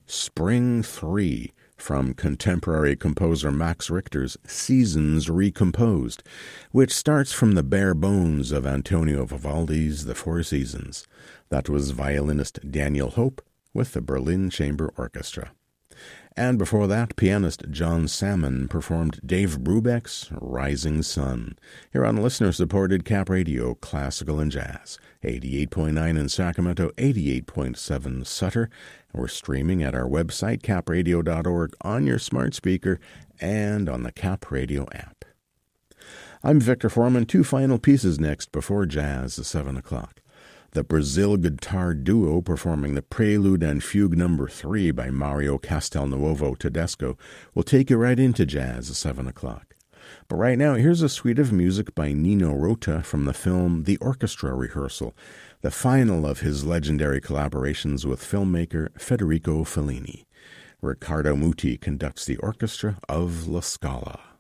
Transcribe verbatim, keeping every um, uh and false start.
Spring three, from contemporary composer Max Richter's Seasons Recomposed, which starts from the bare bones of Antonio Vivaldi's The Four Seasons. That was violinist Daniel Hope with the Berlin Chamber Orchestra. And before that, pianist John Salmon performed Dave Brubeck's Rising Sun, here on listener-supported Cap Radio Classical and Jazz, eighty-eight point nine in Sacramento, eighty-eight point seven Sutter. We're streaming at our website, cap radio dot org, on your smart speaker and on the Cap Radio app. I'm Victor Foreman. Two final pieces next before jazz at seven o'clock. The Brazil Guitar Duo performing the Prelude and Fugue number three by Mario Castelnuovo Tedesco will take you right into jazz at seven o'clock. But right now, here's a suite of music by Nino Rota from the film The Orchestra Rehearsal, the final of his legendary collaborations with filmmaker Federico Fellini. Riccardo Muti conducts the orchestra of La Scala.